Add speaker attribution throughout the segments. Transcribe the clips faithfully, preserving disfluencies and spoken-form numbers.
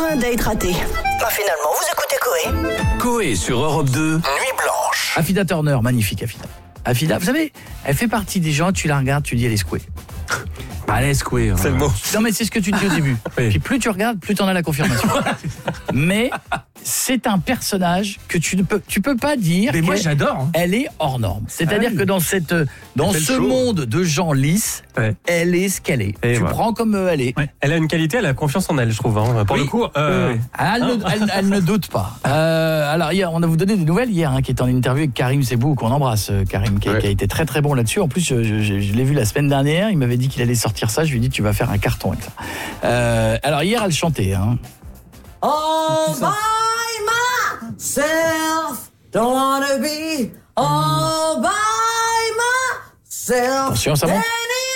Speaker 1: un date raté. Bah finalement, vous écoutez Coé.
Speaker 2: Coé sur Europe deux, Nuit Blanche.
Speaker 3: Afida Turner, magnifique Afida. Afida, vous savez, elle fait partie des gens, tu la regardes, tu dis elle est secouée.
Speaker 2: Elle est secouée.
Speaker 3: C'est le mot. Non mais c'est ce que tu dis au début. Oui. Puis plus tu regardes, plus tu en as la confirmation. Mais c'est un personnage que tu ne peux, tu peux pas dire.
Speaker 4: Mais moi j'adore. Hein.
Speaker 3: Elle est hors norme. C'est-à-dire ah oui. que dans cette, dans ce show. monde de gens lisses, ouais. elle est ce qu'elle est. Et tu voilà. prends comme elle est.
Speaker 4: Ouais. Elle a une qualité, elle a confiance en elle, je trouve. Hein. Pour oui. le coup, euh...
Speaker 3: oui. elle, ne, elle, elle ne doute pas. Euh, alors hier, on a vous donné des nouvelles hier, hein, qui est en interview avec Karim Sebou, qu'on embrasse, Karim, qui, ouais. qui a été très très bon là-dessus. En plus, je, je, je, je l'ai vu la semaine dernière. Il m'avait dit qu'il allait sortir ça. Je lui ai dit tu vas faire un carton avec ça. Euh, alors hier, elle chantait. Hein.
Speaker 5: All by myself, don't wanna be all by myself.
Speaker 3: Attention, ça monte.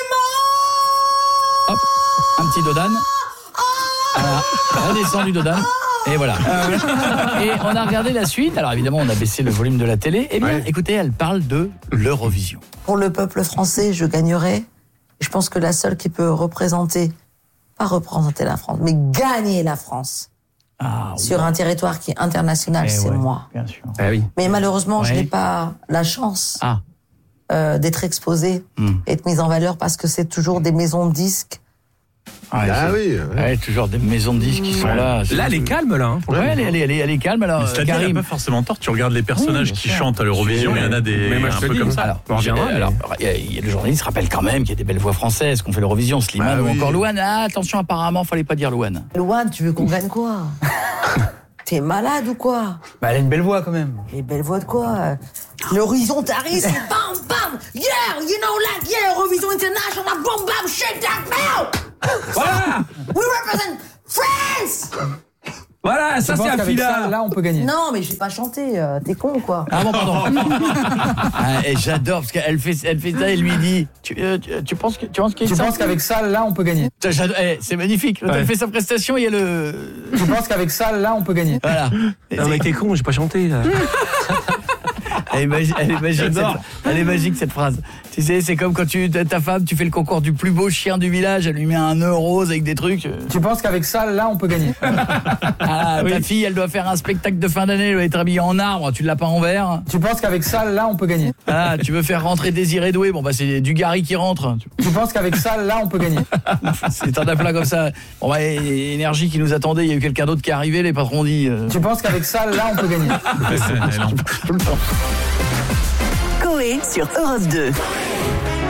Speaker 3: Hop, un petit dodane. Voilà, redescend du dodane. Et voilà. Et on a regardé la suite. Alors évidemment, on a baissé le volume de la télé. Eh bien, ouais. écoutez, elle parle de l'Eurovision.
Speaker 5: Pour le peuple français, je gagnerai. Je pense que la seule qui peut représenter, pas représenter la France, mais gagner la France ah, sur ouais. un territoire qui est international, eh c'est ouais, moi.
Speaker 3: Bien sûr.
Speaker 4: Ah, oui.
Speaker 5: Mais malheureusement, ouais. je n'ai pas la chance
Speaker 3: ah.
Speaker 5: euh, d'être exposée mm. et d'être mise en valeur parce que c'est toujours des maisons de disques.
Speaker 3: Ah, ah oui, ouais. ouais, toujours des maisons de disques qui sont ouais. là.
Speaker 4: Là, elle est calme, là. Hein,
Speaker 3: ouais, elle est, elle, est, elle, est, elle est calme. Alors,
Speaker 6: c'est-à-dire, elle n'a pas forcément tort. Tu regardes les personnages oui, qui sûr. chantent à l'Eurovision, il y en a des
Speaker 4: mais
Speaker 6: un peu comme ça.
Speaker 3: Alors, bon, alors, mais... alors il y a, il y a le journaliste rappelle quand même qu'il y a des belles voix françaises qu'on fait l'Eurovision, Slimane bah, ou oui. encore Louane. Ah, attention, apparemment, fallait pas dire Louane.
Speaker 5: Louane, tu veux qu'on gagne quoi? T'es malade ou quoi?
Speaker 3: Bah, elle a une belle voix quand même.
Speaker 5: Une belle voix de quoi? L'horizontarisme, bam bam, yeah, you know like yeah, Eurovision International, boom bam, shake that now.
Speaker 3: Voilà.
Speaker 5: We represent France.
Speaker 4: Voilà, ça c'est un fila.
Speaker 3: Là, on peut gagner.
Speaker 5: Non, mais j'ai pas chanté. Euh, t'es con ou quoi?
Speaker 3: Ah bon, pardon. ah, et j'adore parce qu'elle fait, elle fait ça. Elle lui dit, tu, euh, tu, tu penses que, tu penses qu'il.
Speaker 7: Tu penses qu'avec ça, là, on peut gagner.
Speaker 3: Eh, c'est magnifique. Ouais. Elle fait sa prestation. Il y a le.
Speaker 7: Tu penses qu'avec ça, là, on peut gagner.
Speaker 3: Voilà.
Speaker 4: Non mais t'es con, j'ai pas chanté. Là.
Speaker 3: Elle est magique, elle est magique, cette, elle est magique cette phrase. Tu sais, c'est comme quand tu ta femme, tu fais le concours du plus beau chien du village, elle lui met un nœud rose avec des trucs.
Speaker 7: Tu penses qu'avec ça, là, on peut gagner.
Speaker 3: Ah, oui. Ta fille, elle doit faire un spectacle de fin d'année, elle doit être habillée en arbre, tu l'as pas en vert.
Speaker 7: Tu penses qu'avec ça, là, on peut gagner.
Speaker 3: Ah, tu veux faire rentrer Désiré Doué, bon bah c'est du Gary qui rentre.
Speaker 7: Tu penses qu'avec ça, là, on peut gagner.
Speaker 3: C'est un plat comme ça. Bon bah, Énergie qui nous attendait, il y a eu quelqu'un d'autre qui est arrivé, les patrons ont dit. Euh...
Speaker 7: Tu penses qu'avec ça, là, on peut gagner.
Speaker 1: Coé sur Europe deux.